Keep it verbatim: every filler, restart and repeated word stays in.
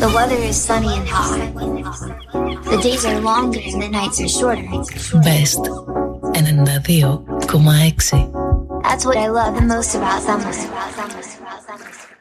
The weather is sunny and hot. The days are longer and the nights are shorter. Best ενενήντα δύο κόμμα έξι. That's what I love the most about summer.